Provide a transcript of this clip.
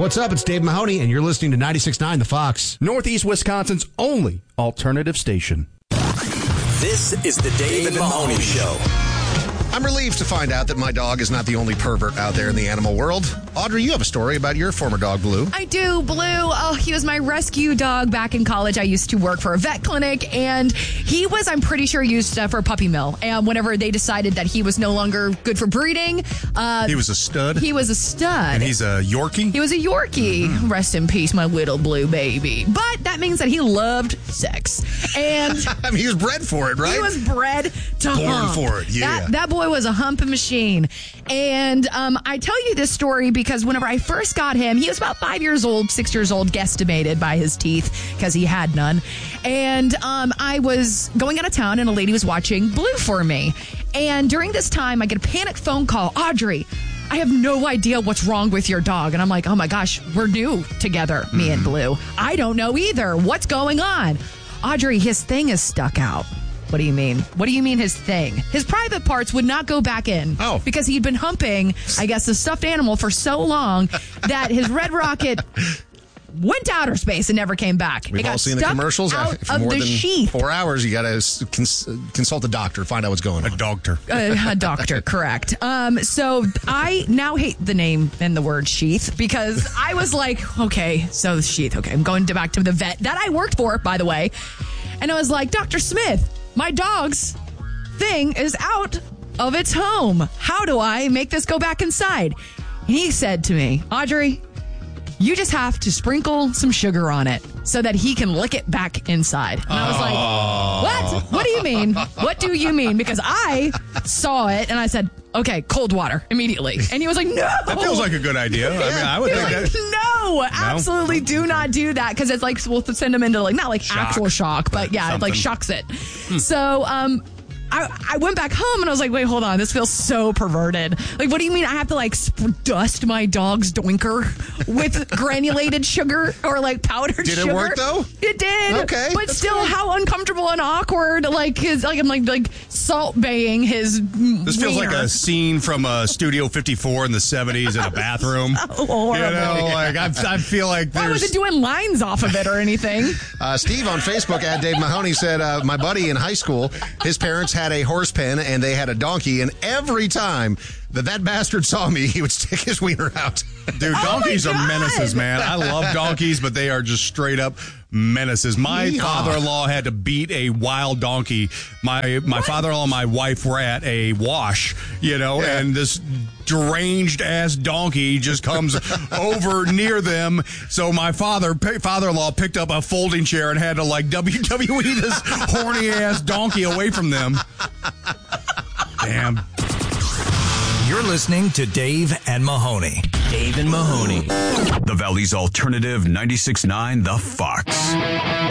What's up? It's Dave Mahoney, and you're listening to 96.9 The Fox. Northeast Wisconsin's only alternative station. This is the Dave and Mahoney Show. I'm relieved to find out that my dog is not the only pervert out there in the animal world. Audrey, you have a story about your former dog, Blue. I do. Blue, he was my rescue dog back in college. I used to work for a vet clinic, and he was, I'm pretty sure, used for a puppy mill. And whenever they decided that he was no longer good for breeding... he was a stud? He was a stud. And he's a Yorkie? He was a Yorkie. Mm-hmm. Rest in peace, my little blue baby. But that means that he loved sex. And... I mean, he was bred for it, right? He was bred to hump. Born for it, yeah. That boy was a humping machine. And I tell you this story because whenever I first got him, he was about 5 years old, 6 years old, guesstimated by his teeth because he had none. And I was going out of town and a lady was watching Blue for me. And during this time, I get a panic phone call. Audrey, I have no idea what's wrong with your dog. And I'm like, oh my gosh, we're new together, me and Blue. I don't know either. What's going on? Audrey, his thing is stuck out. What do you mean? What do you mean his thing? His private parts would not go back in. Oh. Because he'd been humping, I guess, the stuffed animal for so long that his Red Rocket went to outer space and never came back. We've all seen the commercials. Out For of more the than sheath. 4 hours, you got to consult a doctor, find out what's going on. A doctor. A doctor, correct. So I now hate the name and the word sheath because I was like, okay, so sheath. Okay, I'm going back to the vet that I worked for, by the way. And I was like, Dr. Smith, my dog's thing is out of its home. How do I make this go back inside? He said to me, Audrey, you just have to sprinkle some sugar on it so that he can lick it back inside. And I was like, what? What do you mean? What do you mean? Because I saw it and I said, okay, cold water immediately. And he was like, no. That feels like a good idea. I mean, I would think that. No, absolutely do not do that because it's like, we'll send him into like, not like shock. Actual shock, but yeah, it like shocks it. So, I went back home and I was like, wait, hold on. This feels so perverted. Like, what do you mean I have to like dust my dog's doinker with granulated sugar or like powdered sugar? Did it work though? It did. Okay. But still, how uncomfortable and awkward. Like I'm like salt baying his This feels wiener. like a scene from Studio 54 in the 70s in a bathroom. Horrible. You know, like I feel like Why was there's... it doing lines off of it or anything? Steve on Facebook at Dave Mahoney said, my buddy in high school, his parents had a horse pen and they had a donkey, and every time that bastard saw me, he would stick his wiener out. Dude, donkeys are menaces, man. I love donkeys, but they are just straight up menaces. My father-in-law had to beat a wild donkey. My father-in-law and my wife were at a wash, and this deranged-ass donkey just comes over near them. So my father-in-law picked up a folding chair and had to, like, WWE this horny-ass donkey away from them. Damn. You're listening to Dave and Mahoney. Dave and Mahoney. The Valley's alternative 96.9 The Fox.